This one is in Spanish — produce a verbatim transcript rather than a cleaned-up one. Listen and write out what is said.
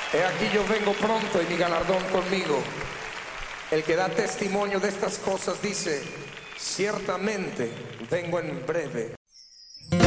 He aquí yo vengo pronto y mi galardón conmigo. El que da testimonio de estas cosas dice, ciertamente vengo en breve.